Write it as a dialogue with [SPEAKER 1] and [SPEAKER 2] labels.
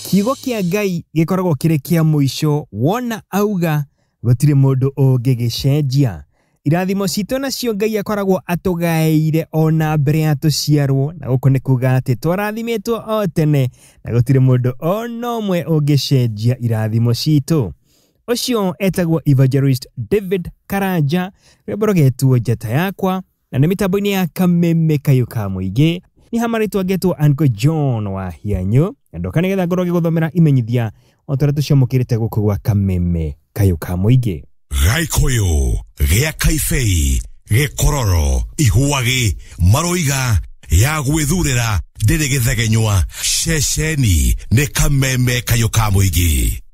[SPEAKER 1] Kiugo kia Ngai gikoragwo kiri kia muico wona auga gutire mundu ungigicenjia. Irathimo cito nacio Ngai akoragwo atugaire ona mbere ya tuciarwo, na guko ni kuga ati twarathimitwo o tene na gutire mundu ona umwe ungicenjia irathimo cito. Ucio etagwo Evangelist David Karanja, rwimbo rũgetwo Njata Yakwa, na nĩ mĩtambo-inĩ ya Kameme Kayũ ka Mũingĩ. Ni hamaritwa getwo Uncle John wa Hianyu, na ndoka nigetha ngorwo giguthomera imenyithia o tũrĩa tũciamũkĩrĩte gũkũ gwa Kameme Kayũ ka Mũingĩ.
[SPEAKER 2] Gaikoyo, Gea Kaibei, Gekororo, Ihuagi, Maroiga, ya gwĩthurĩra ndĩrĩ gĩthegenywa, ceceni nĩ Kameme Kayũ ka Mũingĩ.